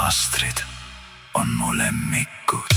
Astrid on mu lemmikud.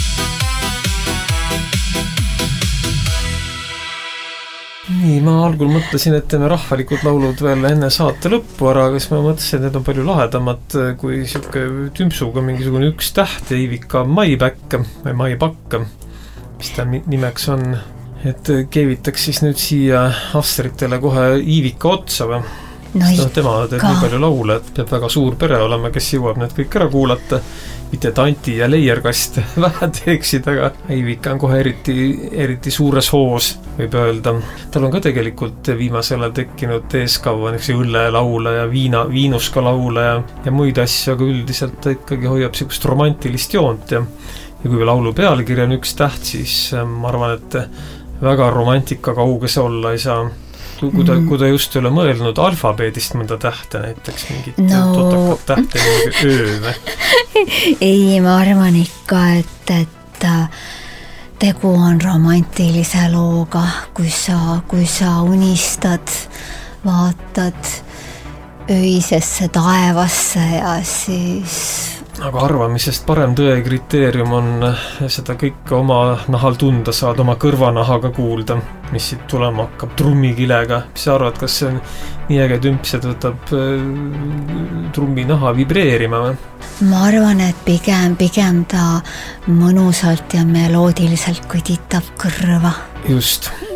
Nii, ma algul mõtlesin, et teeme rahvalikud laulud veel enne saate lõppu ära, aga siis ma mõtlesin, et need on palju lahedamad kui siuke tümpsuga mingisugune üks täht ja Iivika Maipäkk või Maipakk, mis ta nimeks on. Et keevitaks siis nüüd siia Astritele kohe Iivika otsa või? No, tema teeb nii palju laule, et peab väga suur pere olema, kes jõuab need kõik ära kuulata. Mitte et Anti ja Leierkast vähe teeksid, aga Iivika on kohe eriti suures hoos, võib öelda. Tal on ka tegelikult viimasel ajal tekkinud eeskaua õllelaule ja viinuska laule ja muid asju, aga üldiselt ta ikkagi hoiab sellist romantilist joont ja kui laulu pealkiri on üks täht, siis ma arvan, et väga romantika kauges olla ei saa. Kui ta just ei ole mõelnud alfabeedist mõnda tähte, näiteks mingit totakat tähte mingi öö või? Ei, ma arvan ikka, et tegu on romantilise looga, kui sa unistad, vaatad öisesse taevasse ja siis... Aga arvamisest parem tõe kriteerium on seda kõike oma nahal tunda saada, oma kõrvanahaga kuulda, mis siit tulema hakkab trummikilega. Mis sa arvad, kas see on nii äge tümps, et võtab trumminaha vibreerima või? Ma arvan, et pigem ta mõnusalt ja meloodiliselt kõditab kõrva. Just.